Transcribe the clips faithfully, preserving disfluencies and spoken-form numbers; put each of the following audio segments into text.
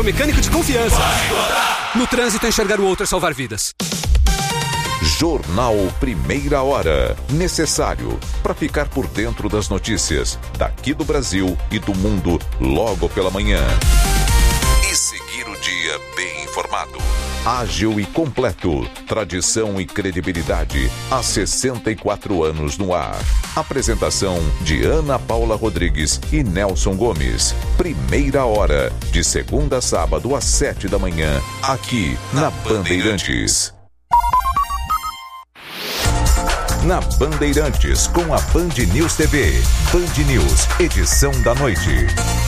Mecânico de confiança. No trânsito, enxergar o outro é salvar vidas. Jornal Primeira Hora. Necessário para ficar por dentro das notícias daqui do Brasil e do mundo logo pela manhã. E seguir o dia bem informado. Ágil e completo. Tradição e credibilidade há sessenta e quatro anos no ar. Apresentação de Ana Paula Rodrigues e Nelson Gomes. Primeira Hora, de segunda a sábado às sete da manhã, aqui na Bandeirantes. Na Bandeirantes, com a Band News T V. Band News, edição da noite.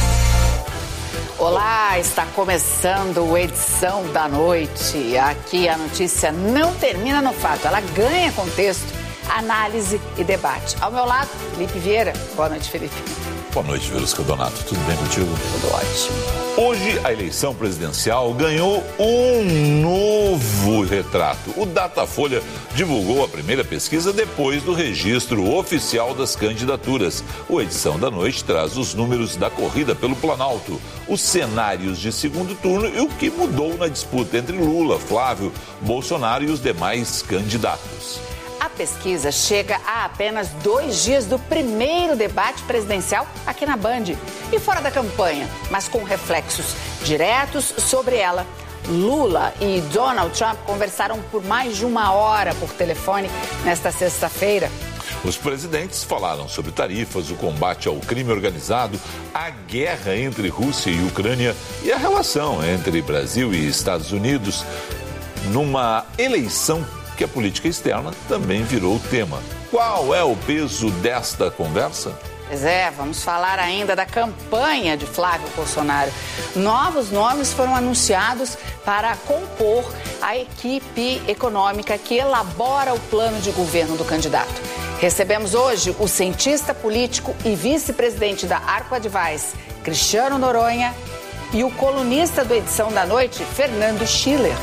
Olá, está começando o Edição da Noite. Aqui a notícia não termina no fato, ela ganha contexto, análise e debate. Ao meu lado, Felipe Vieira. Boa noite, Felipe. Boa noite, Verusca Donato. Tudo bem contigo? Tudo ótimo. Hoje, a eleição presidencial ganhou um novo retrato. O Datafolha divulgou a primeira pesquisa depois do registro oficial das candidaturas. O Edição da Noite traz os números da corrida pelo Planalto, os cenários de segundo turno e o que mudou na disputa entre Lula, Flávio, Bolsonaro e os demais candidatos. A pesquisa chega a apenas dois dias do primeiro debate presidencial aqui na Band. E fora da campanha, mas com reflexos diretos sobre ela, Lula e Donald Trump conversaram por mais de uma hora por telefone nesta sexta-feira. Os presidentes falaram sobre tarifas, o combate ao crime organizado, a guerra entre Rússia e Ucrânia e a relação entre Brasil e Estados Unidos numa eleição que a política externa também virou tema. Qual é o peso desta conversa? Pois é, vamos falar ainda da campanha de Flávio Bolsonaro. Novos nomes foram anunciados para compor a equipe econômica que elabora o plano de governo do candidato. Recebemos hoje o cientista político e vice-presidente da Arco Advice, Cristiano Noronha, e o colunista do Edição da Noite, Fernando Schiller.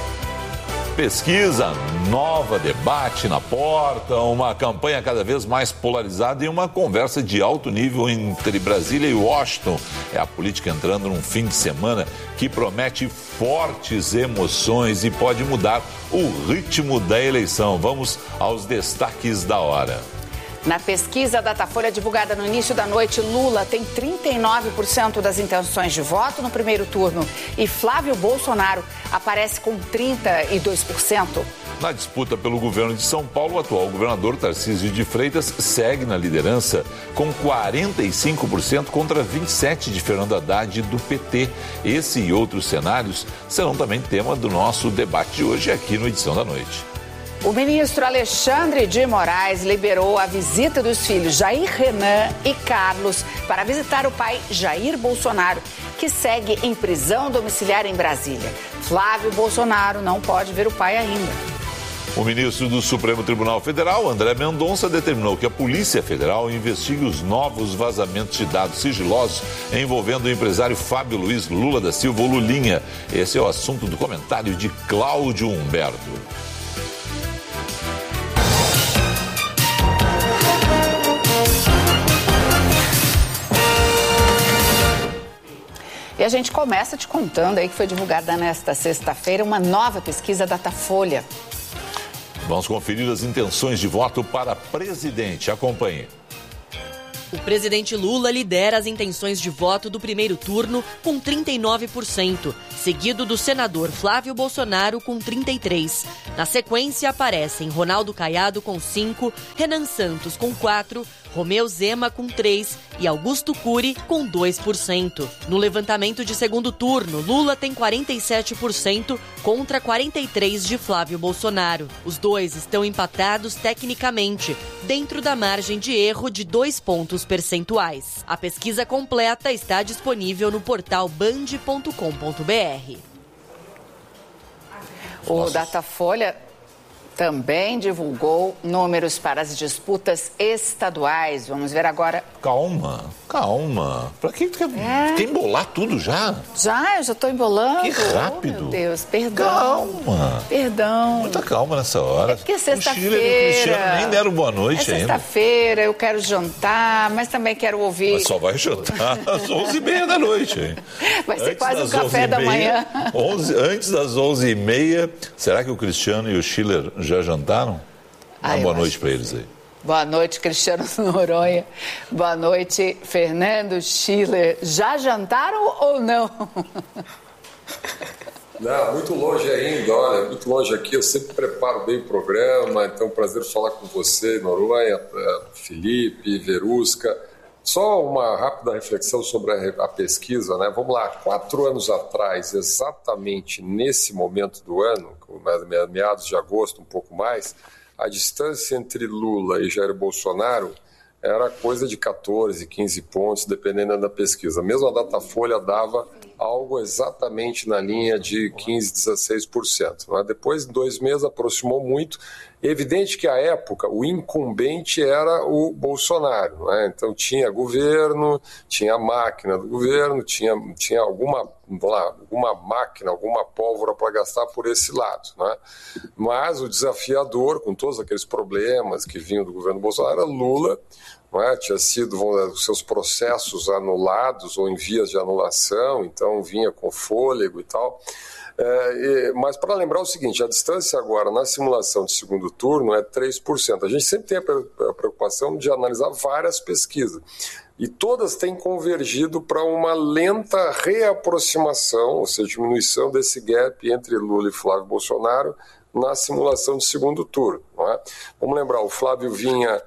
Pesquisa, nova, debate na porta, uma campanha cada vez mais polarizada e uma conversa de alto nível entre Brasília e Washington. É a política entrando num fim de semana que promete fortes emoções e pode mudar o ritmo da eleição. Vamos aos destaques da hora. Na pesquisa Datafolha divulgada no início da noite, Lula tem trinta e nove por cento das intenções de voto no primeiro turno e Flávio Bolsonaro aparece com trinta e dois por cento. Na disputa pelo governo de São Paulo, o atual governador Tarcísio de Freitas segue na liderança com quarenta e cinco por cento contra vinte e sete por cento de Fernando Haddad do P T. Esse e outros cenários serão também tema do nosso debate de hoje aqui no Edição da Noite. O ministro Alexandre de Moraes liberou a visita dos filhos Jair Renan e Carlos para visitar o pai Jair Bolsonaro, que segue em prisão domiciliar em Brasília. Flávio Bolsonaro não pode ver o pai ainda. O ministro do Supremo Tribunal Federal, André Mendonça, determinou que a Polícia Federal investigue os novos vazamentos de dados sigilosos envolvendo o empresário Fábio Luiz Lula da Silva, ou Lulinha. Esse é o assunto do comentário de Cláudio Humberto. E a gente começa te contando aí que foi divulgada nesta sexta-feira uma nova pesquisa Datafolha. Vamos conferir as intenções de voto para presidente. Acompanhe. O presidente Lula lidera as intenções de voto do primeiro turno com trinta e nove por cento, seguido do senador Flávio Bolsonaro com trinta e três por cento. Na sequência aparecem Ronaldo Caiado com cinco por cento, Renan Santos com quatro por cento, Romeu Zema com três por cento e Augusto Cury com dois por cento. No levantamento de segundo turno, Lula tem quarenta e sete por cento contra quarenta e três por cento de Flávio Bolsonaro. Os dois estão empatados tecnicamente, dentro da margem de erro de dois pontos percentuais. A pesquisa completa está disponível no portal band ponto com ponto br. O Nossa. Datafolha também divulgou números para as disputas estaduais. Vamos ver agora. Calma, calma. Calma. Pra que tu quer, É. quer embolar tudo já? Já, eu já tô embolando. Que rápido. Oh, meu Deus, perdão. Calma. Perdão. Muita calma nessa hora. É porque é O Schiller e o sexta-feira. Cristiano nem deram boa noite É ainda. sexta-feira, eu quero jantar, mas também quero ouvir. Mas só vai jantar às onze e meia da noite, hein? Vai ser Antes quase um das café da onze e meia, manhã. onze antes das onze e meia, será que o Cristiano e o Schiller já jantaram? Dá Ah, eu boa acho noite para eles aí. Boa noite, Cristiano Noronha. Boa noite, Fernando Schiller. Já jantaram ou não? Não, muito longe ainda, olha, muito longe aqui. Eu sempre preparo bem o programa, então é um prazer falar com você, Noronha, Felipe, Verusca. Só uma rápida reflexão sobre a, a pesquisa, né? Vamos lá, quatro anos atrás, exatamente nesse momento do ano, meados de agosto, um pouco mais, a distância entre Lula e Jair Bolsonaro era coisa de catorze, quinze pontos, dependendo da pesquisa. Mesmo a Datafolha dava algo exatamente na linha de quinze, dezesseis por cento. Né? Depois de dois meses aproximou muito. É evidente que à época o incumbente era o Bolsonaro. Né? Então tinha governo, tinha a máquina do governo, tinha, tinha alguma, lá, alguma máquina, alguma pólvora para gastar por esse lado. Né? Mas o desafiador, com todos aqueles problemas que vinham do governo Bolsonaro, era Lula. Não é? Tinha sido os seus processos anulados ou em vias de anulação, então vinha com fôlego e tal. É, e, mas para lembrar o seguinte, a distância agora na simulação de segundo turno é três por cento. A gente sempre tem a preocupação de analisar várias pesquisas e todas têm convergido para uma lenta reaproximação, ou seja, diminuição desse gap entre Lula e Flávio Bolsonaro na simulação de segundo turno. Não é? Vamos lembrar, o Flávio vinha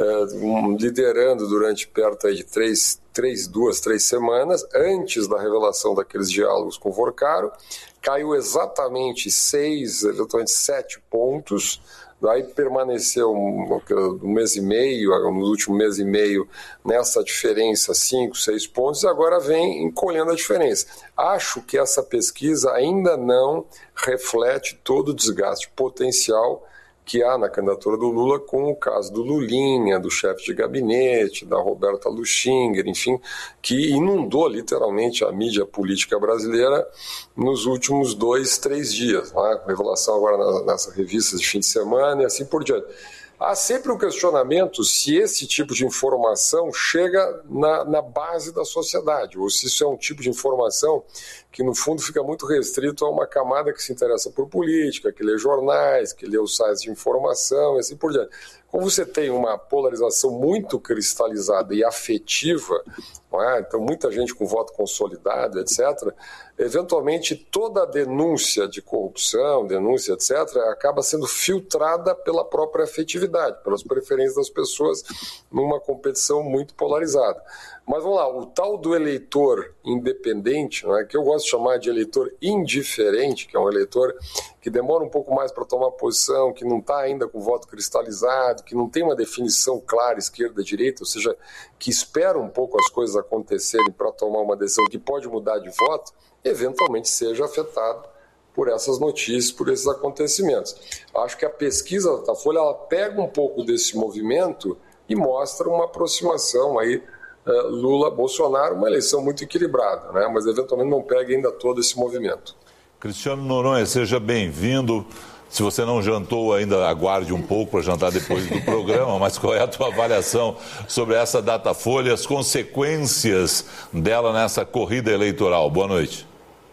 Uh, liderando durante perto aí de três, três, duas, três semanas, antes da revelação daqueles diálogos com o Vorcaro, caiu exatamente seis, eventualmente sete pontos, daí permaneceu um, um mês e meio, no último mês e meio, nessa diferença, cinco, seis pontos, e agora vem encolhendo a diferença. Acho que essa pesquisa ainda não reflete todo o desgaste potencial que há na candidatura do Lula com o caso do Lulinha, do chefe de gabinete, da Roberta Luxinger, enfim, que inundou literalmente a mídia política brasileira nos últimos dois, três dias, né? Com revelação agora nessas revistas de fim de semana e assim por diante. Há sempre um questionamento se esse tipo de informação chega na, na base da sociedade, ou se isso é um tipo de informação que, no fundo, fica muito restrito a uma camada que se interessa por política, que lê jornais, que lê os sites de informação e assim por diante. Como você tem uma polarização muito cristalizada e afetiva, não é? Então muita gente com voto consolidado, etcétera, eventualmente toda a denúncia de corrupção, denúncia, etcétera, acaba sendo filtrada pela própria afetividade, pelas preferências das pessoas numa competição muito polarizada. Mas vamos lá, o tal do eleitor independente, não é? Que eu gosto de chamar de eleitor indiferente, que é um eleitor que demora um pouco mais para tomar posição, que não está ainda com voto cristalizado, que não tem uma definição clara esquerda-direita, ou seja, que espera um pouco as coisas acontecerem para tomar uma decisão que pode mudar de voto, eventualmente seja afetado por essas notícias, por esses acontecimentos. Acho que a pesquisa da Datafolha, ela pega um pouco desse movimento e mostra uma aproximação aí uh, Lula-Bolsonaro, uma eleição muito equilibrada, né? Mas eventualmente não pega ainda todo esse movimento. Cristiano Noronha, seja bem-vindo. Se você não jantou ainda, aguarde um pouco para jantar depois do programa, mas qual é a tua avaliação sobre essa Datafolha, as consequências dela nessa corrida eleitoral? Boa noite.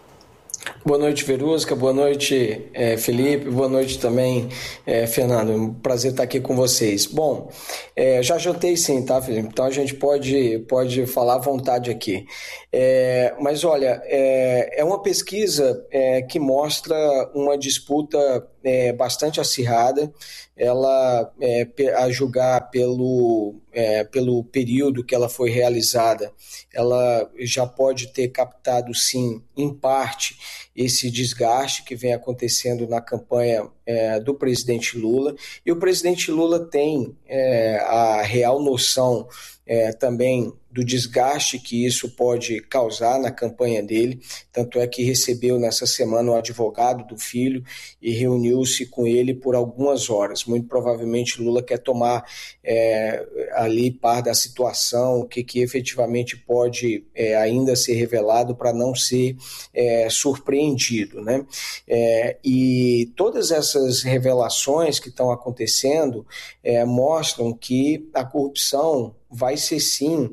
Boa noite, Verusca. Boa noite, é, Felipe. Boa noite também, é, Fernando. Um prazer estar aqui com vocês. Bom, é, já jantei sim, tá, Felipe? Então a gente pode, pode falar à vontade aqui. É, mas olha, é, é uma pesquisa é, que mostra uma disputa é, bastante acirrada. Ela, é, a julgar pelo, é, pelo período que ela foi realizada, ela já pode ter captado, sim, em parte, esse desgaste que vem acontecendo na campanha é, do presidente Lula. E o presidente Lula tem é, a real noção é, também do desgaste que isso pode causar na campanha dele, tanto é que recebeu nessa semana o advogado do filho e reuniu-se com ele por algumas horas. Muito provavelmente Lula quer tomar é, ali par da situação, o que, que efetivamente pode é, ainda ser revelado para não ser é, surpreendido, né? É, e todas essas revelações que estão acontecendo é, mostram que a corrupção vai ser sim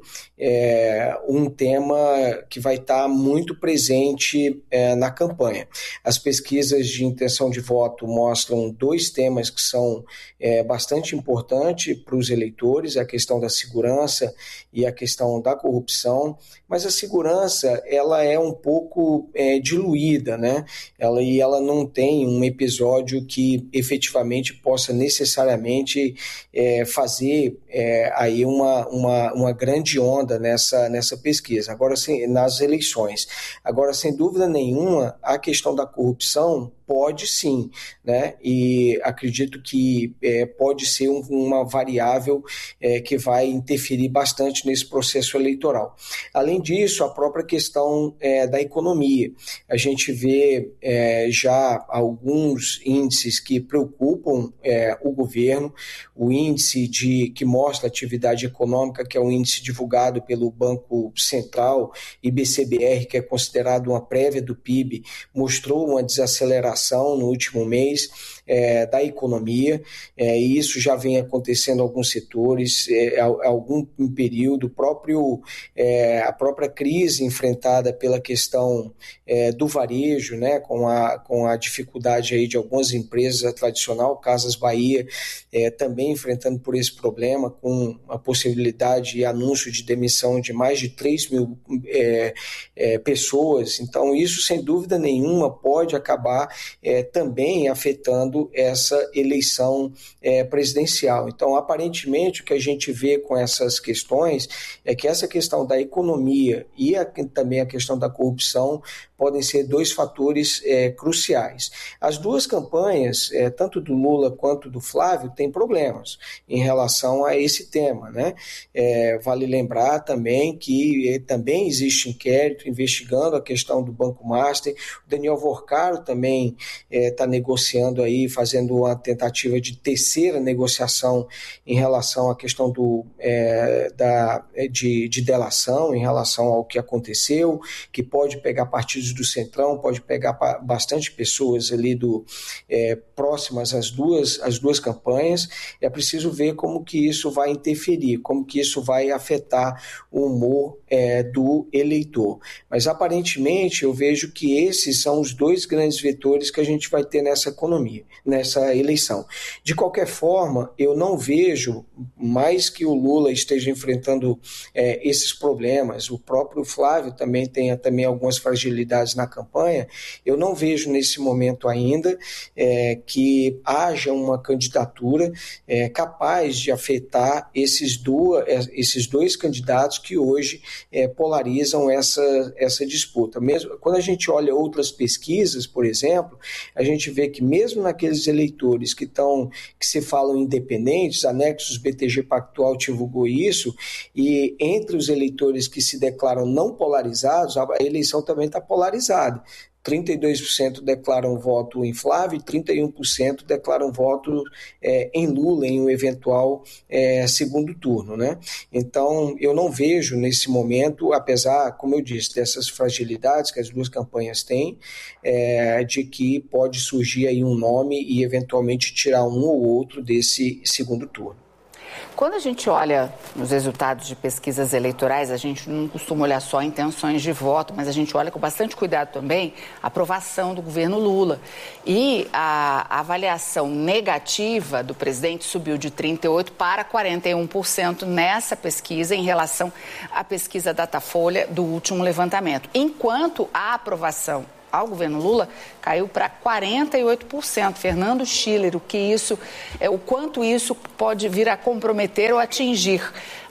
é, um tema que vai estar muito presente é, na campanha. As pesquisas de intenção de voto mostram dois temas que são é, bastante importantes para os eleitores, a questão da segurança e a questão da corrupção, mas a segurança ela é um pouco é, diluída, né? Ela, e ela não tem um episódio que efetivamente possa necessariamente é, fazer é, aí uma Uma, uma grande onda nessa, nessa pesquisa, agora sim, nas eleições. Agora, sem dúvida nenhuma, a questão da corrupção pode sim, né? E acredito que é, pode ser um, uma variável é, que vai interferir bastante nesse processo eleitoral. Além disso, a própria questão é, da economia. A gente vê é, já alguns índices que preocupam é, o governo, o índice de, que mostra a atividade econômica, que é o índice divulgado pelo Banco Central, I B C B R, que é considerado uma prévia do P I B, mostrou uma desaceleração no último mês é, da economia, é, e isso já vem acontecendo em alguns setores, é, há, há algum período, próprio, é, a própria crise enfrentada pela questão é, do varejo, né, com, a, com a dificuldade aí de algumas empresas, a tradicional Casas Bahia, é, também enfrentando por esse problema, com a possibilidade e anúncio de demissão de mais de três mil é, é, pessoas. Então, isso, sem dúvida nenhuma, pode acabar É, também afetando essa eleição é, presidencial. Então, aparentemente, o que a gente vê com essas questões é que essa questão da economia e a, também a questão da corrupção podem ser dois fatores é, cruciais. As duas campanhas, é, tanto do Lula quanto do Flávio, têm problemas em relação a esse tema, né? É, vale lembrar também que é, também existe inquérito investigando a questão do Banco Master. O Daniel Vorcaro também está é, negociando aí, fazendo uma tentativa de terceira negociação em relação à questão do, é, da, de, de delação, em relação ao que aconteceu, que pode pegar partidos do Centrão, pode pegar bastante pessoas ali do, é, próximas às duas, às duas campanhas. É preciso ver como que isso vai interferir, como que isso vai afetar o humor é, do eleitor. Mas aparentemente eu vejo que esses são os dois grandes vetores que a gente vai ter nessa economia, nessa eleição. De qualquer forma, eu não vejo, mais que o Lula esteja enfrentando é, esses problemas, o próprio Flávio também tenha também algumas fragilidades na campanha, eu não vejo nesse momento ainda é, que haja uma candidatura é, capaz de afetar esses, duas, esses dois candidatos que hoje é, polarizam essa, essa disputa. Mesmo quando a gente olha outras pesquisas, por exemplo, a gente vê que mesmo naqueles eleitores que estão, que se falam independentes, Anexos B T G Pactual divulgou isso, e entre os eleitores que se declaram não polarizados, a eleição também está polarizada. trinta e dois por cento declaram voto em Flávio e trinta e um por cento declaram voto é, em Lula, em um eventual é, segundo turno, né? Então, eu não vejo nesse momento, apesar, como eu disse, dessas fragilidades que as duas campanhas têm, é, de que pode surgir aí um nome e eventualmente tirar um ou outro desse segundo turno. Quando a gente olha os resultados de pesquisas eleitorais, a gente não costuma olhar só intenções de voto, mas a gente olha com bastante cuidado também a aprovação do governo Lula. E a avaliação negativa do presidente subiu de trinta e oito por cento para quarenta e um por cento nessa pesquisa em relação à pesquisa Datafolha do último levantamento. Enquanto a aprovação ao governo Lula caiu para quarenta e oito por cento. Fernando Schiller, o que isso, é, o quanto isso pode vir a comprometer ou atingir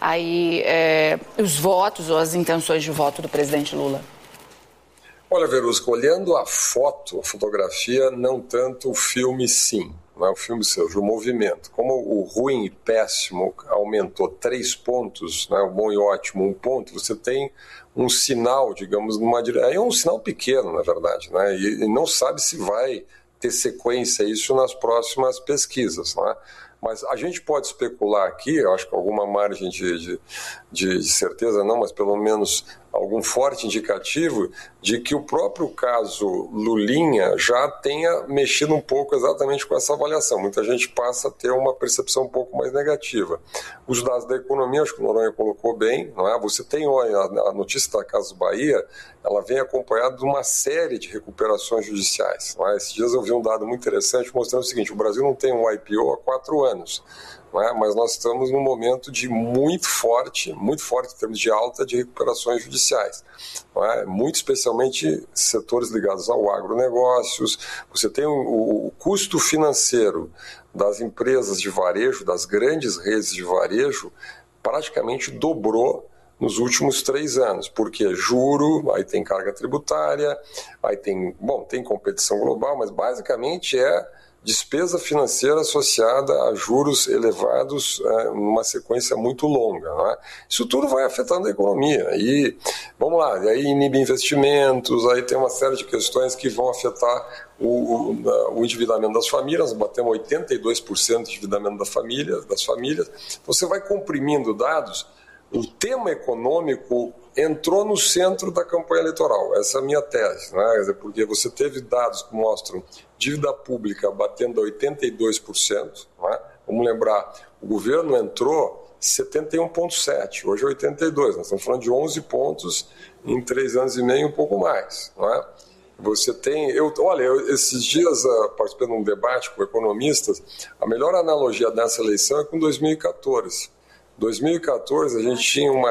aí é, os votos ou as intenções de voto do presidente Lula? Olha, Verusca, olhando a foto, a fotografia, não tanto o filme, sim. não é o filme seja o movimento. Como o ruim e péssimo aumentou três pontos, né, o bom e ótimo um ponto, você tem um sinal, digamos, numa direção. É um sinal pequeno, na verdade, né, e, e não sabe se vai ter sequência isso nas próximas pesquisas, né? Mas a gente pode especular aqui, eu acho que alguma margem de, de, de, de certeza não, mas pelo menos algum forte indicativo de que o próprio caso Lulinha já tenha mexido um pouco exatamente com essa avaliação. Muita gente passa a ter uma percepção um pouco mais negativa. Os dados da economia, acho que o Noronha colocou bem, não é? Você tem a notícia da Casas Bahia, ela vem acompanhada de uma série de recuperações judiciais. Não é? Esses dias eu vi um dado muito interessante mostrando o seguinte: o Brasil não tem um I P O há quatro anos. Não é? Mas nós estamos num momento de muito forte, muito forte em termos de alta de recuperações judiciais. Não é? Muito especialmente setores ligados ao agronegócios. Você tem o, o custo financeiro das empresas de varejo, das grandes redes de varejo, praticamente dobrou nos últimos três anos, porque juro, aí tem carga tributária, aí tem, bom, tem competição global, mas basicamente é despesa financeira associada a juros elevados é, numa sequência muito longa. Né? Isso tudo vai afetando a economia. E, vamos lá, aí inibe investimentos, aí tem uma série de questões que vão afetar o, o, o endividamento das famílias. Nós batemos oitenta e dois por cento de endividamento da família, das famílias. Você vai comprimindo dados. O tema econômico entrou no centro da campanha eleitoral, essa é a minha tese, né? Porque você teve dados que mostram dívida pública batendo a oitenta e dois por cento, né? Vamos lembrar, o governo entrou setenta e um vírgula sete, hoje é oitenta e dois, nós estamos falando de onze pontos em três anos e meio, um pouco mais, não é? Você tem, eu, olha, eu, esses dias uh, participando de um debate com economistas, a melhor analogia dessa eleição é com dois mil e catorze. dois mil e catorze a gente tinha uma,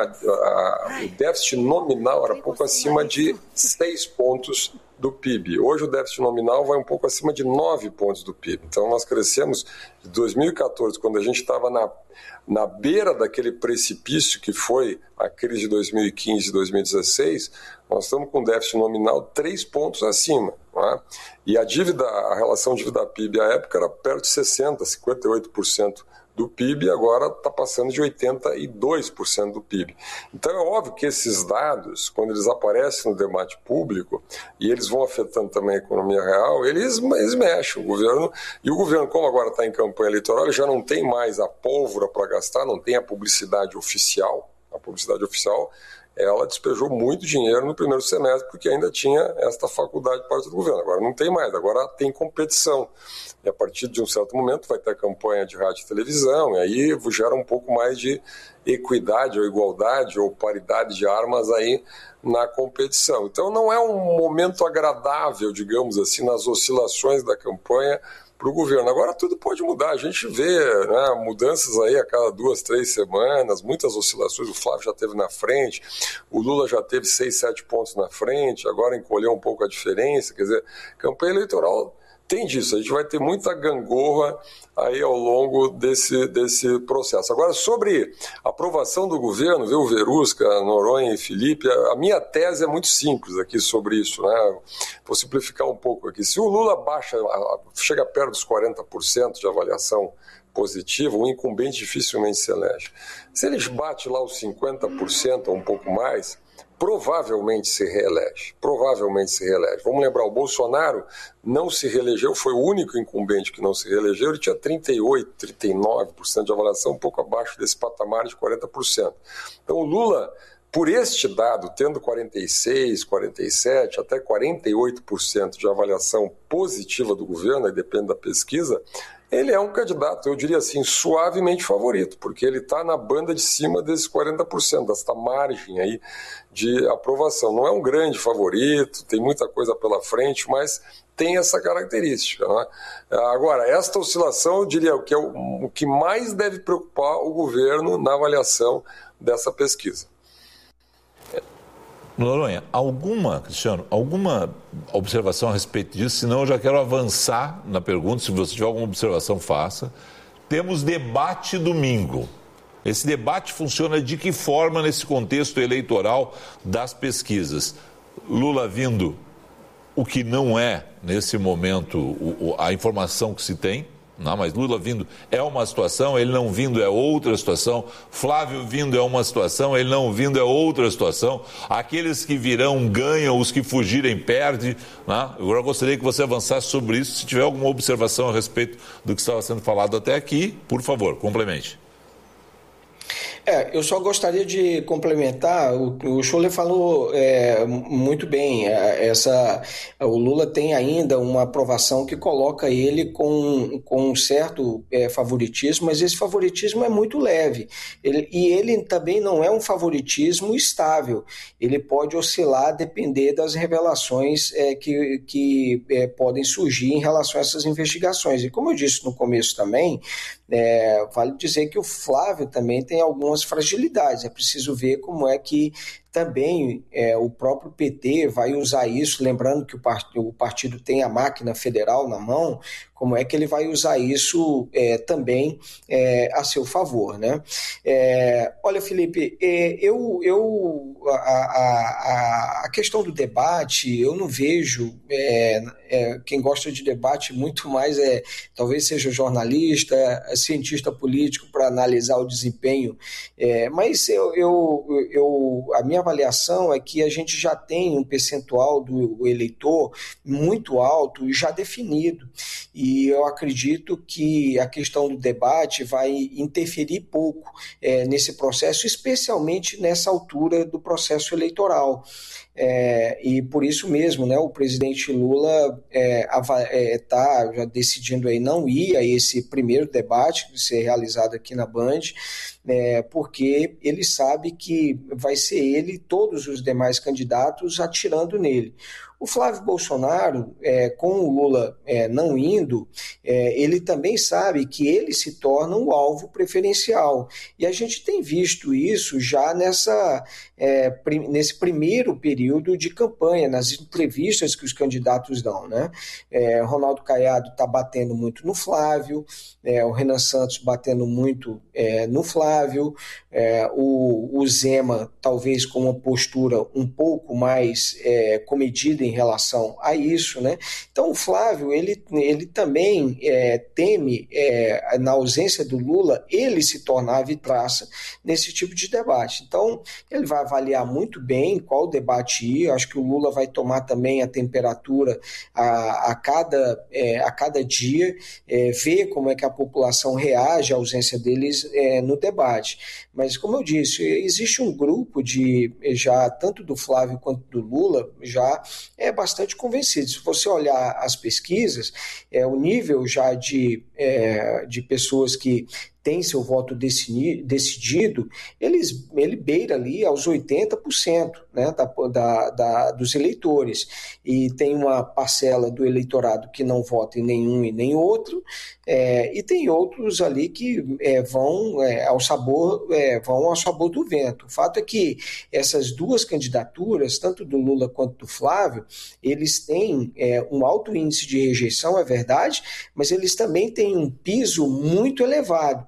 a, o déficit nominal era pouco acima de seis pontos do P I B. Hoje o déficit nominal vai um pouco acima de nove pontos do P I B. Então nós crescemos de dois mil e catorze, quando a gente estava na, na beira daquele precipício que foi a crise de dois mil e quinze e dois mil e dezesseis, nós estamos com déficit nominal três pontos acima. Não é? E a dívida, a relação dívida-P I B à época era perto de sessenta por cento, cinquenta e oito por cento do P I B, agora está passando de oitenta e dois por cento do P I B. Então é óbvio que esses dados, quando eles aparecem no debate público, e eles vão afetando também a economia real, eles, eles mexem. O governo, e o governo, como agora está em campanha eleitoral, ele já não tem mais a pólvora para gastar, não tem a publicidade oficial. A publicidade oficial, ela despejou muito dinheiro no primeiro semestre, porque ainda tinha esta faculdade de parte do governo. Agora não tem mais, agora tem competição. E a partir de um certo momento vai ter a campanha de rádio e televisão, e aí gera um pouco mais de equidade ou igualdade ou paridade de armas aí na competição. Então não é um momento agradável, digamos assim, nas oscilações da campanha para o governo. Agora tudo pode mudar, a gente vê, né, mudanças aí a cada duas, três semanas, muitas oscilações, o Flávio já teve na frente, o Lula já teve seis, sete pontos na frente, agora encolheu um pouco a diferença, quer dizer, campanha eleitoral tem disso, a gente vai ter muita gangorra aí ao longo desse, desse processo. Agora, sobre a aprovação do governo, viu, Verusca, Noronha e Felipe, a minha tese é muito simples aqui sobre isso, né? Vou simplificar um pouco aqui. Se o Lula baixa, chega perto dos quarenta por cento de avaliação positiva, o incumbente dificilmente se elege. Se ele bate lá os cinquenta por cento ou um pouco mais, provavelmente se reelege, provavelmente se reelege. Vamos lembrar, o Bolsonaro não se reelegeu, foi o único incumbente que não se reelegeu, ele tinha trinta e oito, trinta e nove por cento de avaliação, um pouco abaixo desse patamar de quarenta por cento. Então o Lula, por este dado, tendo quarenta e seis, quarenta e sete, até quarenta e oito por cento de avaliação positiva do governo, aí depende da pesquisa, ele é um candidato, eu diria assim, suavemente favorito, porque ele está na banda de cima desses quarenta por cento, desta margem aí de aprovação. Não é um grande favorito, tem muita coisa pela frente, mas tem essa característica, né? Agora, esta oscilação, eu diria que é o, o que mais deve preocupar o governo na avaliação dessa pesquisa. Noronha, alguma, Cristiano, alguma observação a respeito disso? Senão eu já quero avançar na pergunta, se você tiver alguma observação, faça. Temos debate domingo. Esse debate funciona de que forma nesse contexto eleitoral das pesquisas? Lula vindo o que não é, nesse momento, o, a informação que se tem, Não, mas Lula vindo é uma situação, ele não vindo é outra situação. Flávio vindo é uma situação, ele não vindo é outra situação. Aqueles que virão ganham, os que fugirem perdem. Né? Eu gostaria que você avançasse sobre isso. Se tiver alguma observação a respeito do que estava sendo falado até aqui, por favor, complemente. É, eu só gostaria de complementar, o, o Scholler falou é, muito bem, essa, o Lula tem ainda uma aprovação que coloca ele com, com um certo é, favoritismo, mas esse favoritismo é muito leve, ele, e ele também não é um favoritismo estável, ele pode oscilar a depender das revelações é, que, que é, podem surgir em relação a essas investigações, e como eu disse no começo também, É, vale dizer que o Flávio também tem algumas fragilidades, é preciso ver como é que também é, o próprio P T vai usar isso, lembrando que o partido, o partido tem a máquina federal na mão, como é que ele vai usar isso é, também é, a seu favor, né? É, olha, Felipe, é, eu, eu, a, a, a questão do debate, eu não vejo, é, é, quem gosta de debate muito mais é, talvez seja jornalista, cientista político para analisar o desempenho, é, mas eu, eu, eu, a minha avaliação é que a gente já tem um percentual do eleitor muito alto e já definido. E eu acredito que a questão do debate vai interferir pouco é, nesse processo, especialmente nessa altura do processo eleitoral. É, e por isso mesmo, né, o presidente Lula está é, é, tá já decidindo aí não ir a esse primeiro debate que vai ser realizado aqui na Band, é, porque ele sabe que vai ser ele e todos os demais candidatos atirando nele. O Flávio Bolsonaro, é, com o Lula é, não indo, é, ele também sabe que ele se torna um alvo preferencial. E a gente tem visto isso já nessa, é, prim, nesse primeiro período de campanha, nas entrevistas que os candidatos dão, né? É, Ronaldo Caiado está batendo muito no Flávio, é, o Renan Santos batendo muito é, no Flávio, é, o, o Zema talvez com uma postura um pouco mais é, comedida em relação a isso, né? Então o Flávio, ele, ele também é, teme, é, na ausência do Lula, ele se tornar a vitraça nesse tipo de debate. Então ele vai avaliar muito bem qual debate ir, eu acho que o Lula vai tomar também a temperatura a, a, cada, é, a cada dia, é, ver como é que a população reage à ausência deles é, no debate. Mas como eu disse, existe um grupo de, já tanto do Flávio quanto do Lula, já é bastante convencido. Se você olhar as pesquisas, é, o nível já de, é, de pessoas que tem seu voto decidido, eles, ele beira ali aos oitenta por cento, né, da, da, da, dos eleitores. E tem uma parcela do eleitorado que não vota em nenhum e nem outro, é, e tem outros ali que é, vão, é, ao sabor, é, vão ao sabor do vento. O fato é que essas duas candidaturas, tanto do Lula quanto do Flávio, eles têm é, um alto índice de rejeição, é verdade, mas eles também têm um piso muito elevado.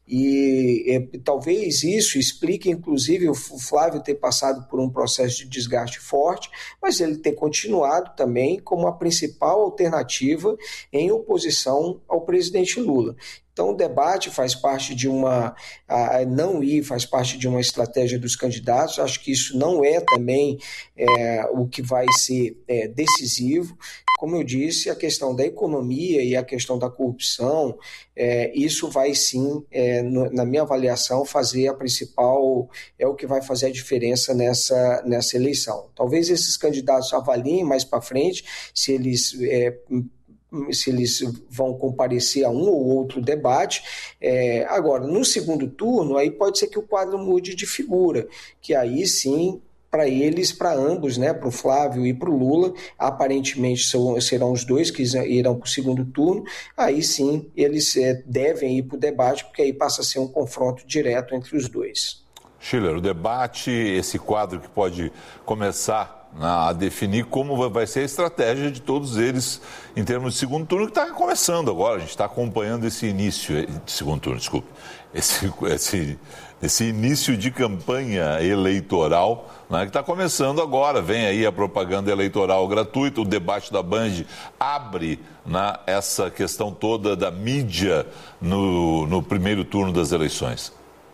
E é, talvez isso explique, inclusive, o Flávio ter passado por um processo de desgaste forte, mas ele ter continuado também como a principal alternativa em oposição ao presidente Lula. Então, o debate faz parte de uma... A não ir faz parte de uma estratégia dos candidatos. Acho que isso não é também é, o que vai ser é, decisivo. Como eu disse, a questão da economia e a questão da corrupção, é, isso vai sim, é, no, na minha avaliação, fazer a principal... É o que vai fazer a diferença nessa, nessa eleição. Talvez esses candidatos avaliem mais para frente se eles... É, se eles vão comparecer a um ou outro debate. É, agora, no segundo turno, aí pode ser que o quadro mude de figura, que aí sim, para eles, para ambos, né, para o Flávio e para o Lula, aparentemente são, serão os dois que irão para o segundo turno, aí sim eles é, devem ir para o debate, porque aí passa a ser um confronto direto entre os dois. Schiller, o debate, esse quadro que pode começar a definir como vai ser a estratégia de todos eles em termos de segundo turno, que está começando agora. A gente está acompanhando esse início de segundo turno, desculpe, esse, esse, esse início de campanha eleitoral, né, que está começando agora. Vem aí a propaganda eleitoral gratuita, o debate da Band abre, né, essa questão toda da mídia no, no primeiro turno das eleições.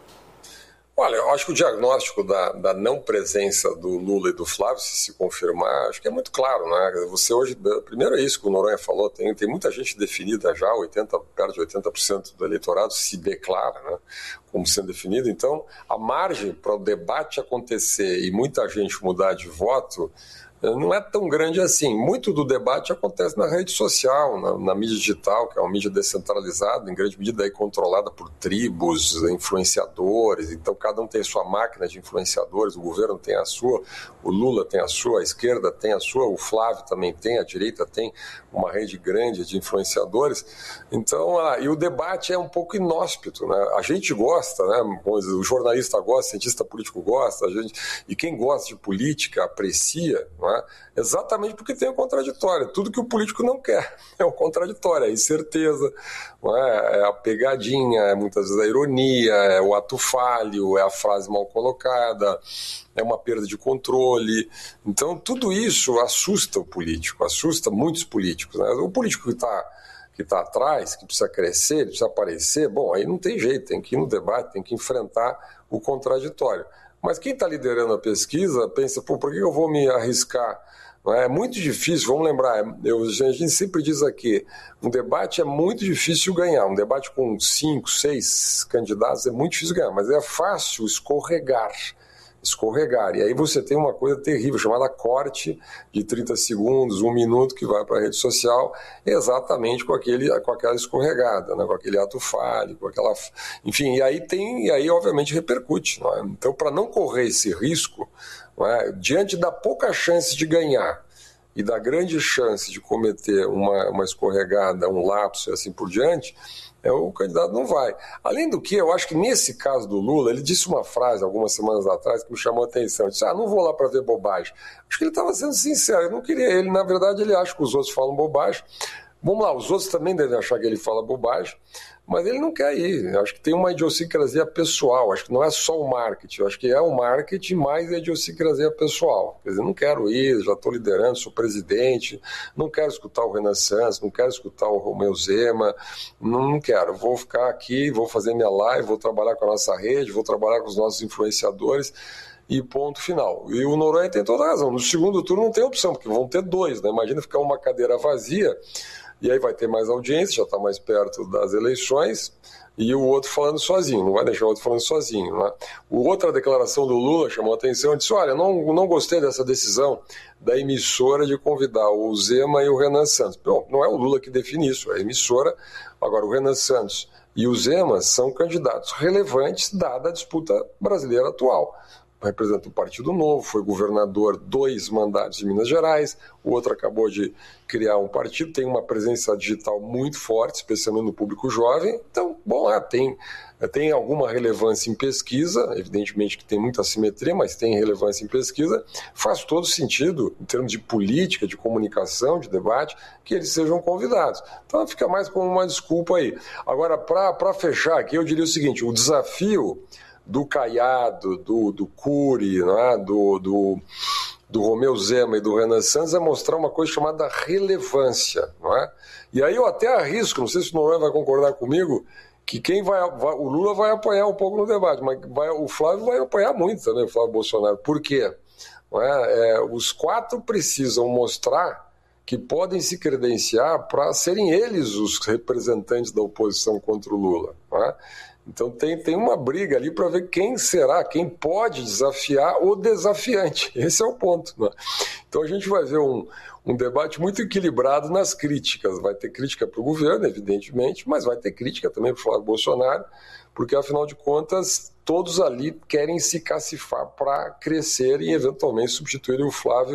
Olha, eu acho que o diagnóstico da, da não presença do Lula e do Flávio, se se confirmar, acho que é muito claro, né? Você hoje, primeiro é isso que o Noronha falou, tem, tem muita gente definida já, oitenta, perto de oitenta por cento do eleitorado se declara, né, como sendo definido. Então, a margem para o debate acontecer e muita gente mudar de voto não é tão grande assim. Muito do debate acontece na rede social, na, na mídia digital, que é uma mídia descentralizada, em grande medida aí controlada por tribos, influenciadores. Então cada um tem sua máquina de influenciadores, o governo tem a sua, o Lula tem a sua, a esquerda tem a sua, o Flávio também tem, a direita tem uma rede grande de influenciadores. Então, ah, e o debate é um pouco inóspito, né? A gente gosta, né? O jornalista gosta, o cientista político gosta, a gente, e quem gosta de política aprecia, não é? Exatamente porque tem o contraditório. Tudo que o político não quer é o contraditório, é a incerteza, não é? É a pegadinha, é muitas vezes a ironia, é o ato falho, é a frase mal colocada, é uma perda de controle. Então tudo isso assusta o político, assusta muitos políticos, né? O político que está que está atrás, que precisa crescer, ele precisa aparecer, bom, aí não tem jeito, tem que ir no debate, tem que enfrentar o contraditório. Mas quem está liderando a pesquisa pensa, pô, por que eu vou me arriscar? Não é? É muito difícil, vamos lembrar, eu, a gente sempre diz aqui, um debate é muito difícil ganhar, um debate com cinco, seis candidatos é muito difícil ganhar, mas é fácil escorregar. escorregar. E aí você tem uma coisa terrível, chamada corte de trinta segundos, um minuto, que vai para a rede social, exatamente com, aquele, com aquela escorregada, né? Com aquele ato falho, com aquela... Enfim, e aí tem, e aí obviamente repercute. Não é? Então, para não correr esse risco, não é? Diante da pouca chance de ganhar e da grande chance de cometer uma, uma escorregada, um lapso e assim por diante, É, o candidato não vai. Além do que, eu acho que nesse caso do Lula, ele disse uma frase algumas semanas atrás que me chamou a atenção. Ele disse, ah, não vou lá para ver bobagem. Acho que ele estava sendo sincero, eu não queria ele. Na verdade, ele acha que os outros falam bobagem. Vamos lá, os outros também devem achar que ele fala bobagem, mas ele não quer ir. Eu acho que tem uma idiosincrasia pessoal, acho que não é só o marketing, eu acho que é o marketing mais a idiosincrasia pessoal. Quer dizer, não quero ir, já estou liderando, sou presidente, não quero escutar o Renan Santos, não quero escutar o Romeu Zema, não, não quero. Vou ficar aqui, vou fazer minha live, vou trabalhar com a nossa rede, vou trabalhar com os nossos influenciadores, e ponto final. E o Noronha tem toda a razão. No segundo turno não tem opção, porque vão ter dois, né? Imagina ficar uma cadeira vazia, e aí vai ter mais audiência, já está mais perto das eleições, e o outro falando sozinho, não vai deixar o outro falando sozinho. Né? O outra declaração do Lula chamou a atenção, disse, olha, não, não gostei dessa decisão da emissora de convidar o Zema e o Renan Santos. Bom, não é o Lula que define isso, é a emissora. Agora, o Renan Santos e o Zema são candidatos relevantes dada a disputa brasileira atual. Representa o Partido Novo, foi governador dois mandatos de Minas Gerais, o outro acabou de criar um partido, tem uma presença digital muito forte, especialmente no público jovem. Então, bom, lá tem, tem alguma relevância em pesquisa, evidentemente que tem muita assimetria, mas tem relevância em pesquisa, faz todo sentido, em termos de política, de comunicação, de debate, que eles sejam convidados. Então fica mais como uma desculpa aí. Agora, para fechar aqui, eu diria o seguinte, o desafio do Caiado, do, do Cury, né, do, do, do Romeu Zema e do Renan Santos é mostrar uma coisa chamada relevância. Não é? E aí eu até arrisco, não sei se o Noronha vai concordar comigo, que quem vai, vai, o Lula vai apanhar um pouco no debate, mas vai, o Flávio vai apanhar muito também, o Flávio Bolsonaro. Por quê? Não é? É, os quatro precisam mostrar que podem se credenciar para serem eles os representantes da oposição contra o Lula. Não é? Então tem, tem uma briga ali para ver quem será, quem pode desafiar o desafiante. Esse é o ponto. Né? Então a gente vai ver um, um debate muito equilibrado nas críticas. Vai ter crítica para o governo, evidentemente, mas vai ter crítica também para o Flávio Bolsonaro, porque afinal de contas todos ali querem se cacifar para crescer e eventualmente substituir o Flávio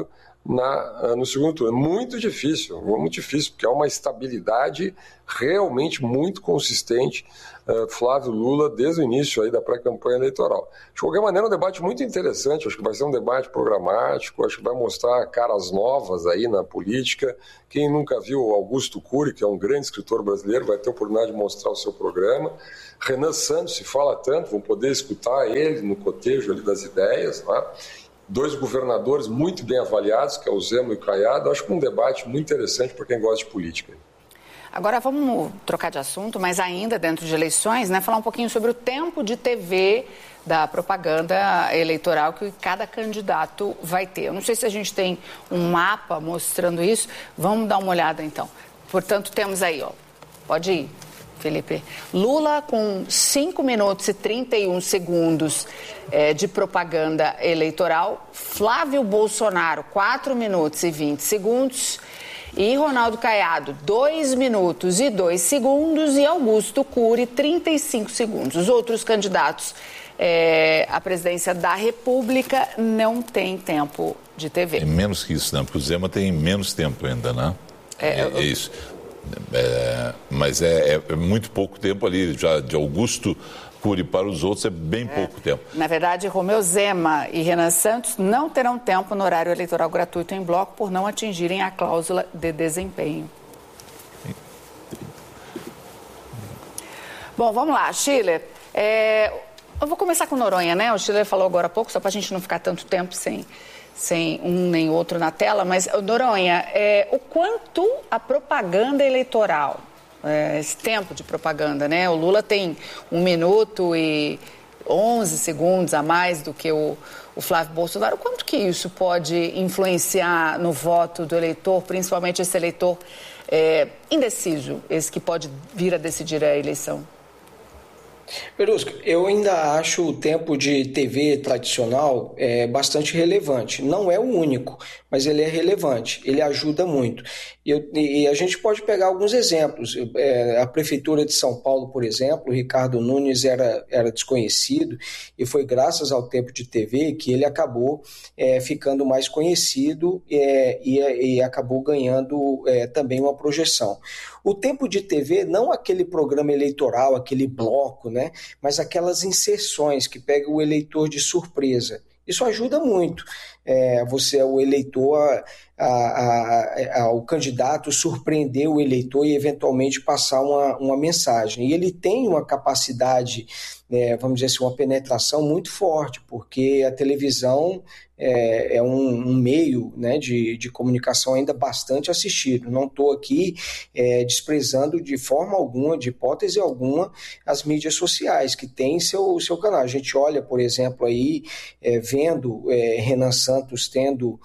na, no segundo turno. Muito difícil, muito difícil, porque é uma estabilidade realmente muito consistente, uh, Flávio Lula, desde o início aí da pré-campanha eleitoral. De qualquer maneira, é um debate muito interessante, acho que vai ser um debate programático, acho que vai mostrar caras novas aí na política. Quem nunca viu o Augusto Cury, que é um grande escritor brasileiro, vai ter a oportunidade de mostrar o seu programa. Renan Santos, se fala tanto, vão poder escutar ele no cotejo ali das ideias, tá? Dois governadores muito bem avaliados, que é o Zema e o Caiado. Acho que é um debate muito interessante para quem gosta de política. Agora vamos trocar de assunto, mas ainda dentro de eleições, né? Falar um pouquinho sobre o tempo de T V da propaganda eleitoral que cada candidato vai ter. Eu não sei se a gente tem um mapa mostrando isso. Vamos dar uma olhada então. Portanto, temos aí, ó. Pode ir, Felipe. Lula com cinco minutos e trinta e um segundos é, de propaganda eleitoral. Flávio Bolsonaro, quatro minutos e vinte segundos. E Ronaldo Caiado, dois minutos e dois segundos. E Augusto Cury, trinta e cinco segundos. Os outros candidatos é, à presidência da República não têm tempo de T V. É menos que isso, né? Porque o Zema tem menos tempo ainda, né? É, é, é isso. É, mas é, é muito pouco tempo ali, já de Augusto Cury para os outros é bem é. pouco tempo. Na verdade, Romeu Zema e Renan Santos não terão tempo no horário eleitoral gratuito em bloco por não atingirem a cláusula de desempenho. Bom, vamos lá, Schiller. É, eu vou começar com Noronha, né? O Schiller falou agora há pouco, só para a gente não ficar tanto tempo sem... sem um nem outro na tela, mas, Noronha, é, o quanto a propaganda eleitoral, é, esse tempo de propaganda, né? O Lula tem um minuto e onze segundos a mais do que o, o Flávio Bolsonaro. O quanto que isso pode influenciar no voto do eleitor, principalmente esse eleitor é, indeciso, esse que pode vir a decidir a eleição? Verusca, eu ainda acho o tempo de T V tradicional é, bastante relevante. Não é o único, mas ele é relevante, ele ajuda muito. E, eu, e a gente pode pegar alguns exemplos. É, a Prefeitura de São Paulo, por exemplo, o Ricardo Nunes era, era desconhecido e foi graças ao tempo de T V que ele acabou é, ficando mais conhecido é, e, e acabou ganhando é, também uma projeção. O tempo de T V, não aquele programa eleitoral, aquele bloco, né, mas aquelas inserções que pegam o eleitor de surpresa. Isso ajuda muito. É, você, o eleitor, a, a, a, o candidato surpreender o eleitor e eventualmente passar uma, uma mensagem. E ele tem uma capacidade, é, vamos dizer assim, uma penetração muito forte, porque a televisão é, é um, um meio, né, de, de comunicação ainda bastante assistido. Não estou aqui é, desprezando de forma alguma, de hipótese alguma, as mídias sociais, que têm seu, seu canal. A gente olha, por exemplo, aí, é, vendo é, Renan Santos tendo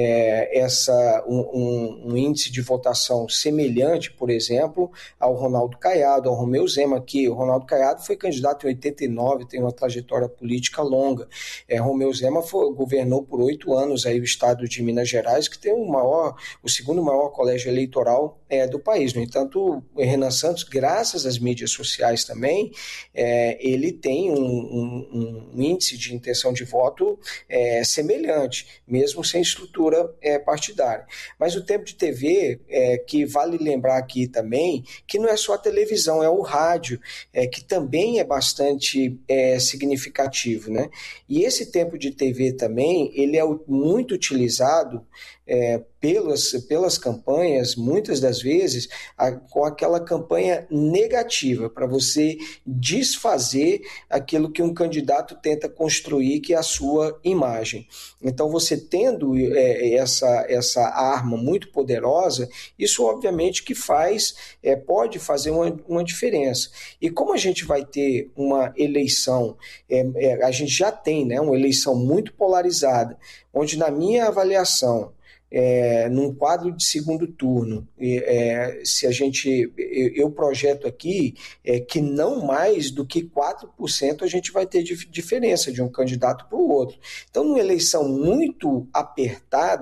é, essa, um, um, um índice de votação semelhante, por exemplo, ao Ronaldo Caiado, ao Romeu Zema, que o Ronaldo Caiado foi candidato em oitenta e nove, tem uma trajetória política longa. É, Romeu Zema foi, governou por oito anos aí o estado de Minas Gerais, que tem o maior, o segundo maior colégio eleitoral é, do país. No entanto, o Renan Santos, graças às mídias sociais também, é, ele tem um, um, um índice de intenção de voto é, semelhante, mesmo sem estrutura é, partidária. Mas o tempo de T V, é, que vale lembrar aqui também, que não é só a televisão, é o rádio, é, que também é bastante é, significativo, né? E esse tempo de T V também, ele é muito utilizado É, pelas, pelas campanhas, muitas das vezes, a, com aquela campanha negativa, para você desfazer aquilo que um candidato tenta construir, que é a sua imagem. Então, você tendo é, essa, essa arma muito poderosa, isso obviamente que faz, é, pode fazer uma, uma diferença. E como a gente vai ter uma eleição, é, é, a gente já tem, né, uma eleição muito polarizada, onde na minha avaliação, É, num quadro de segundo turno, é, se a gente, eu, eu projeto aqui é, que não mais do que quatro por cento a gente vai ter de diferença de um candidato para o outro. Então, numa eleição muito apertada,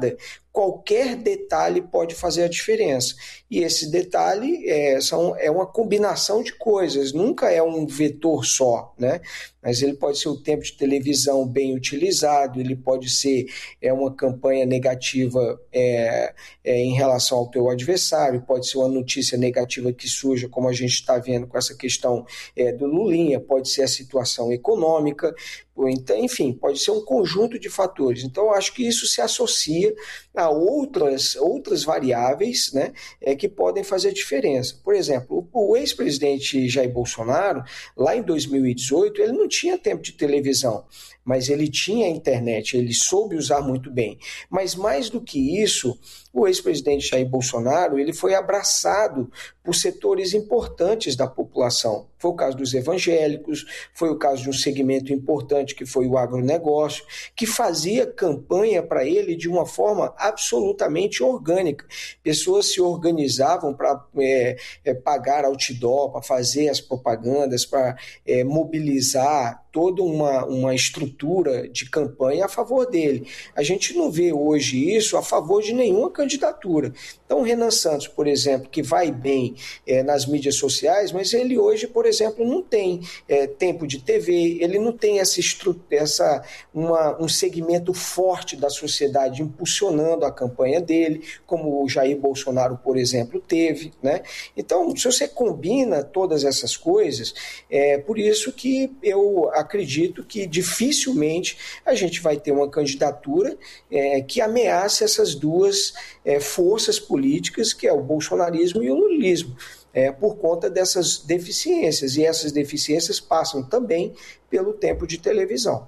qualquer detalhe pode fazer a diferença. E esse detalhe é, são, é uma combinação de coisas, nunca é um vetor só, né? Mas ele pode ser o tempo de televisão bem utilizado, ele pode ser é, uma campanha negativa é, é, em relação ao teu adversário, pode ser uma notícia negativa que surja, como a gente está vendo com essa questão é, do Lulinha, pode ser a situação econômica, então, enfim, pode ser um conjunto de fatores. Então, eu acho que isso se associa a outras, outras variáveis, né, é, que podem fazer diferença. Por exemplo, o, o ex-presidente Jair Bolsonaro, lá em dois mil e dezoito, ele não tinha tempo de televisão, mas ele tinha internet, ele soube usar muito bem. Mas mais do que isso, o ex-presidente Jair Bolsonaro, ele foi abraçado por setores importantes da população. Foi o caso dos evangélicos, foi o caso de um segmento importante que foi o agronegócio, que fazia campanha para ele de uma forma absolutamente orgânica. Pessoas se organizavam para é, é, pagar outdoor, para fazer as propagandas, para é, mobilizar toda uma, uma estrutura de campanha a favor dele. A gente não vê hoje isso a favor de nenhuma candidatura. Então, o Renan Santos, por exemplo, que vai bem é, nas mídias sociais, mas ele hoje, por exemplo, não tem é, tempo de T V, ele não tem essa, estru- essa uma, um segmento forte da sociedade impulsionando a campanha dele, como o Jair Bolsonaro, por exemplo, teve, né? Então, se você combina todas essas coisas, é por isso que eu acredito que dificilmente a gente vai ter uma candidatura é, que ameace essas duas é, forças políticas, que é o bolsonarismo e o lulismo, é, por conta dessas deficiências. E essas deficiências passam também pelo tempo de televisão.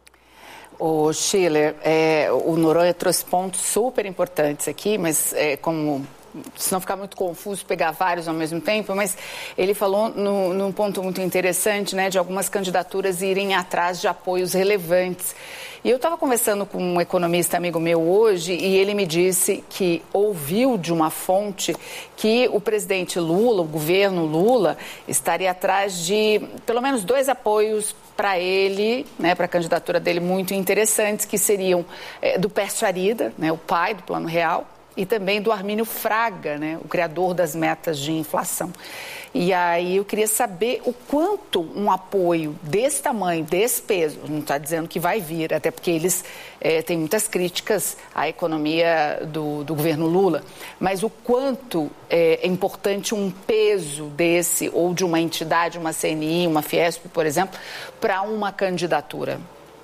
O Schiller, é, o Noronha trouxe pontos super importantes aqui, mas é, como... se não ficar muito confuso, pegar vários ao mesmo tempo, mas ele falou no, num ponto muito interessante, né, de algumas candidaturas irem atrás de apoios relevantes. E eu estava conversando com um economista amigo meu hoje e ele me disse que ouviu de uma fonte que o presidente Lula, o governo Lula, estaria atrás de pelo menos dois apoios para ele, né, para a candidatura dele muito interessantes, que seriam é, do Pércio Arida, né, o pai do Plano Real, e também do Armínio Fraga, né, o criador das metas de inflação. E aí eu queria saber o quanto um apoio desse tamanho, desse peso, não está dizendo que vai vir, até porque eles é, têm muitas críticas à economia do, do governo Lula, mas o quanto é, é importante um peso desse, ou de uma entidade, uma C N I, uma Fiesp, por exemplo, para uma candidatura.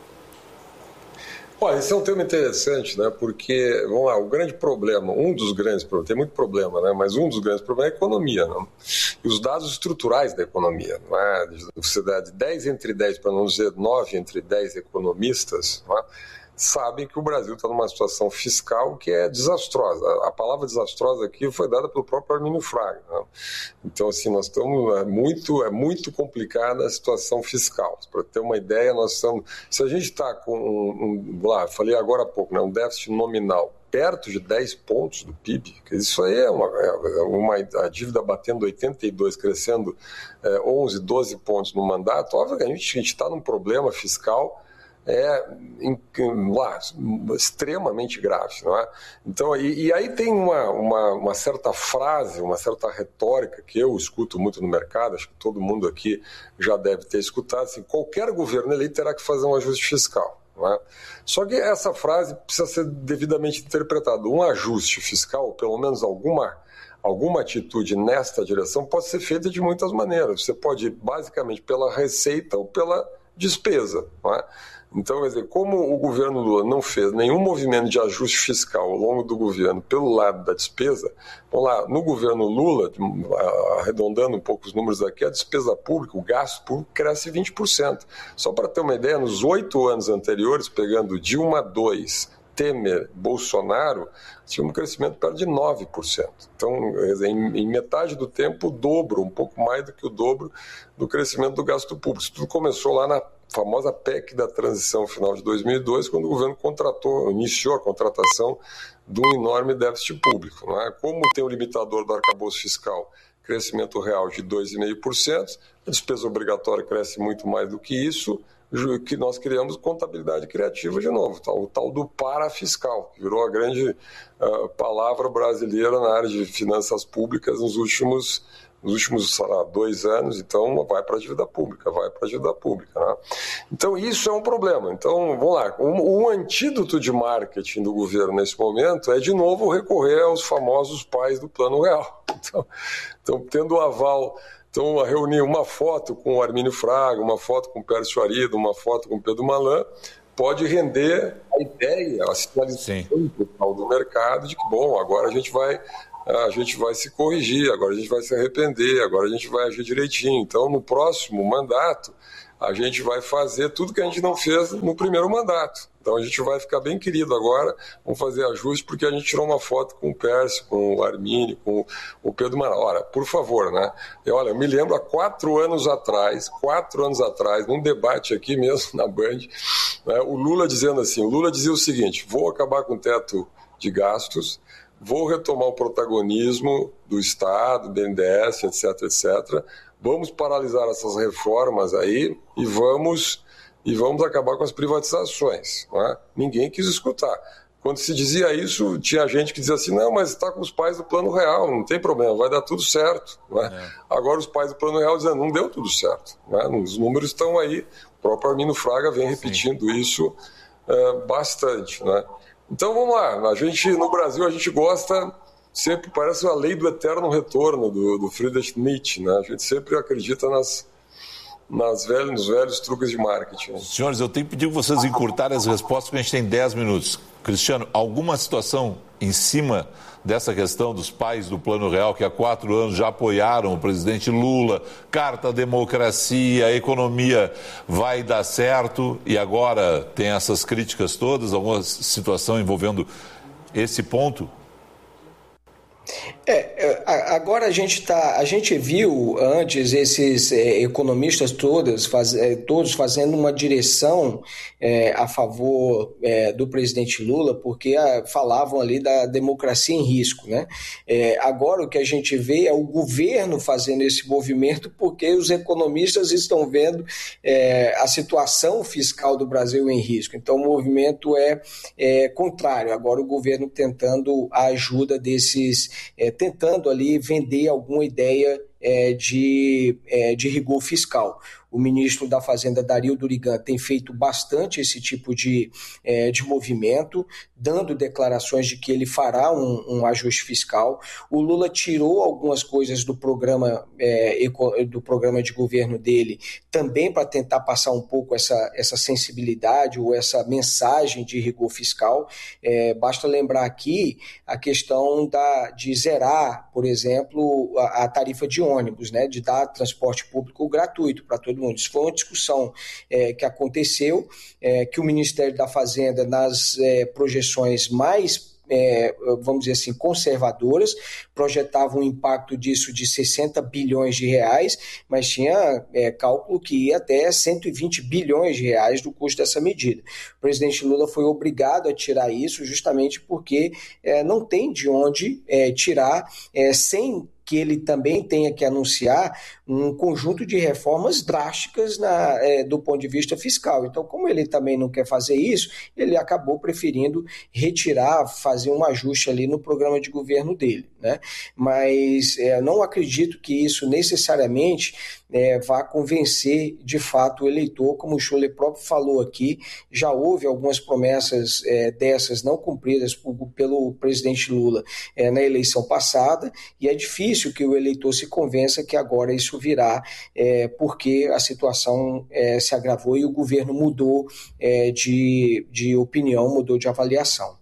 Olha, esse é um tema interessante, né? Porque, vamos lá, o grande problema, um dos grandes problemas, tem muito problema, né? Mas um dos grandes problemas é a economia, né? E os dados estruturais da economia, não é? Você dá de dez entre dez, para não dizer nove entre dez economistas, não é? Sabem que o Brasil está numa situação fiscal que é desastrosa. A palavra desastrosa aqui foi dada pelo próprio Armínio Fraga, né? Então, assim, nós estamos é muito, é muito complicada a situação fiscal. Para ter uma ideia, nós estamos... Se a gente está com um, um... Lá, falei agora há pouco, né, um déficit nominal perto de dez pontos do P I B, isso aí é uma, é uma a dívida batendo oitenta e dois, crescendo é, onze, doze pontos no mandato, obviamente a gente está num problema fiscal é em, lá, extremamente grave, não é? Então, e, e aí tem uma, uma, uma certa frase, uma certa retórica que eu escuto muito no mercado, acho que todo mundo aqui já deve ter escutado, assim, qualquer governo eleito terá que fazer um ajuste fiscal. Não é? Só que essa frase precisa ser devidamente interpretada. Um ajuste fiscal, pelo menos alguma, alguma atitude nesta direção, pode ser feita de muitas maneiras. Você pode ir basicamente pela receita ou pela despesa, não é? Então, quer dizer, como o governo Lula não fez nenhum movimento de ajuste fiscal ao longo do governo pelo lado da despesa, vamos lá, no governo Lula, arredondando um pouco os números aqui, a despesa pública, o gasto público cresce vinte por cento. Só para ter uma ideia, nos oito anos anteriores, pegando Dilma dois, Temer, Bolsonaro, tinha um crescimento perto de nove por cento. Então, quer dizer, em, em metade do tempo, o dobro, um pouco mais do que o dobro do crescimento do gasto público. Isso tudo começou lá na famosa P E C da transição final de dois mil e dois, quando o governo contratou, iniciou a contratação de um enorme déficit público. Não é? Como tem o limitador do arcabouço fiscal crescimento real de dois vírgula cinco por cento, a despesa obrigatória cresce muito mais do que isso, que nós criamos contabilidade criativa de novo, o tal do parafiscal, que virou a grande uh, palavra brasileira na área de finanças públicas nos últimos nos últimos, sei lá, dois anos, então vai para a dívida pública, vai para a dívida pública. Né? Então isso é um problema. Então, vamos lá, o, o antídoto de marketing do governo nesse momento é, de novo, recorrer aos famosos pais do Plano Real. Então, então tendo o aval, então reunir uma foto com o Armínio Fraga, uma foto com o Pércio Arido, uma foto com o Pedro Malan, pode render a ideia, a sinalização total do mercado de que, bom, agora a gente vai... a gente vai se corrigir, agora a gente vai se arrepender, agora a gente vai agir direitinho. Então, no próximo mandato, a gente vai fazer tudo que a gente não fez no primeiro mandato. Então, a gente vai ficar bem querido agora, vamos fazer ajustes, porque a gente tirou uma foto com o Pércio, com o Armínio, com o Pedro Maran. Ora, por favor, né? Eu, olha, eu me lembro há quatro anos atrás, quatro anos atrás, num debate aqui mesmo na Band, né, o Lula dizendo assim, o Lula dizia o seguinte, vou acabar com o teto de gastos, vou retomar o protagonismo do Estado, B N D E S, etc, etcétera. Vamos paralisar essas reformas aí e vamos, e vamos acabar com as privatizações. Né? Ninguém quis escutar. Quando se dizia isso, tinha gente que dizia assim, não, mas está com os pais do Plano Real, não tem problema, vai dar tudo certo. Né? É. Agora os pais do Plano Real dizem, não deu tudo certo. Né? Os números estão aí, o próprio Armínio Fraga vem repetindo Sim. isso uh, bastante, né? Então vamos lá, a gente, no Brasil a gente gosta, sempre parece a lei do eterno retorno do, do Friedrich Nietzsche, né? A gente sempre acredita nas, nas velhos, nos velhos truques de marketing. Senhores, eu tenho que pedir que vocês encurtarem as respostas, porque a gente tem dez minutos. Cristiano, alguma situação em cima dessa questão dos pais do Plano Real, que há quatro anos já apoiaram o presidente Lula, carta à democracia, a economia vai dar certo, e agora tem essas críticas todas, alguma situação envolvendo esse ponto? É, agora a gente tá, a gente viu antes esses é, economistas todos, faz, é, todos fazendo uma direção é, a favor é, do presidente Lula, porque a, falavam ali da democracia em risco, né? É, agora o que a gente vê é o governo fazendo esse movimento porque os economistas estão vendo é, a situação fiscal do Brasil em risco. Então o movimento é, é contrário, agora o governo tentando a ajuda desses É, tentando ali vender alguma ideia é, de, é, de rigor fiscal. O ministro da Fazenda, Dario Durigan, tem feito bastante esse tipo de, é, de movimento, dando declarações de que ele fará um, um ajuste fiscal. O Lula tirou algumas coisas do programa, é, do programa de governo dele, também para tentar passar um pouco essa, essa sensibilidade ou essa mensagem de rigor fiscal. É, basta lembrar aqui a questão da, de zerar, por exemplo, a, a tarifa de ônibus, né, de dar transporte público gratuito para todo mundo. Isso foi uma discussão é, que aconteceu, é, que o Ministério da Fazenda, nas é, projeções mais, é, vamos dizer assim, conservadoras, projetava um impacto disso de sessenta bilhões de reais, mas tinha é, cálculo que ia até cento e vinte bilhões de reais do custo dessa medida. O presidente Lula foi obrigado a tirar isso justamente porque é, não tem de onde é, tirar é, sem que ele também tenha que anunciar um conjunto de reformas drásticas na, é, do ponto de vista fiscal. Então, como ele também não quer fazer isso, ele acabou preferindo retirar, fazer um ajuste ali no programa de governo dele, né? Mas é, não acredito que isso necessariamente é, vá convencer de fato o eleitor, como o Schuller próprio falou aqui, já houve algumas promessas é, dessas não cumpridas por, pelo presidente Lula é, na eleição passada, e é difícil que o eleitor se convença que agora isso virá, é, porque a situação é, se agravou e o governo mudou é, de, de opinião, mudou de avaliação.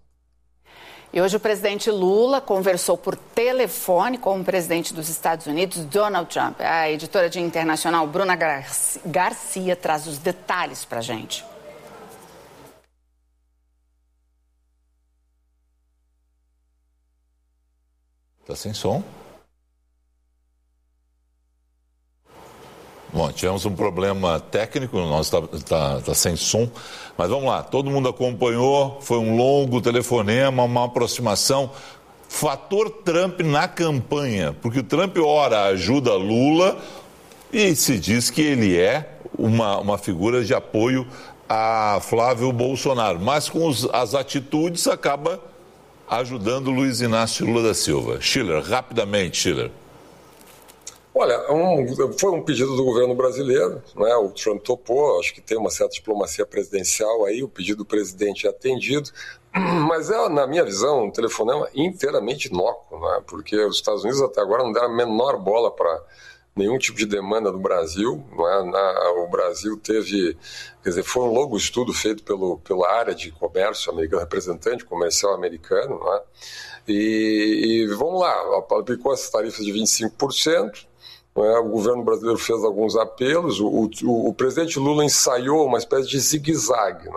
E hoje o presidente Lula conversou por telefone com o presidente dos Estados Unidos, Donald Trump. A editora de internacional Bruna Garcia traz os detalhes para a gente. Está sem som? Bom, tivemos um problema técnico, o nosso está tá, tá sem som, mas vamos lá, todo mundo acompanhou, foi um longo telefonema, uma aproximação. fator Trump na campanha, porque o Trump, ora, ajuda Lula e se diz que ele é uma, uma figura de apoio a Flávio Bolsonaro, mas com os, as atitudes acaba ajudando Luiz Inácio Lula da Silva. Schiller, rapidamente, Schiller. Olha, um, foi um pedido do governo brasileiro, né? O Trump topou, acho que tem uma certa diplomacia presidencial aí, o pedido do presidente é atendido, mas é, na minha visão, um telefonema inteiramente inócuo, né? Porque os Estados Unidos até agora não deram a menor bola para nenhum tipo de demanda do Brasil, não é? Na, o Brasil teve, quer dizer, foi um longo estudo feito pelo, pela área de comércio americano, representante comercial americano, não é? E, e vamos lá, aplicou essas tarifas de vinte e cinco por cento, o governo brasileiro fez alguns apelos, o, o, o presidente Lula ensaiou uma espécie de zigue-zague, né?